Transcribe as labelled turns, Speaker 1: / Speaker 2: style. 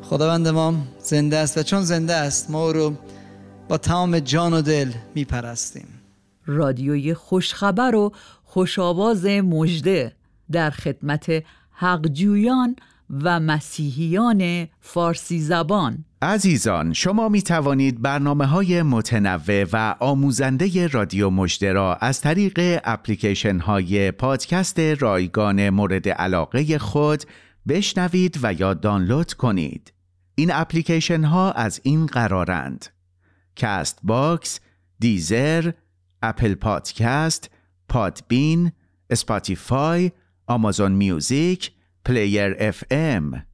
Speaker 1: خداوند ما زنده است و چون زنده است ما او رو با تمام جان و دل میپرستیم.
Speaker 2: رادیوی خوشخبر و خوشاواز مژده در خدمت حقجویان و مسیحیان فارسی زبان.
Speaker 3: عزیزان، شما می توانید برنامه‌های متنوع و آموزنده رادیو مژده را از طریق اپلیکیشن‌های پادکست رایگان مورد علاقه خود بشنوید و یا دانلود کنید. این اپلیکیشن‌ها از این قرارند: کست باکس، دیزر، اپل پادکست، پادبین، اسپاتیفای، آمازون میوزیک، پلیر اف ام.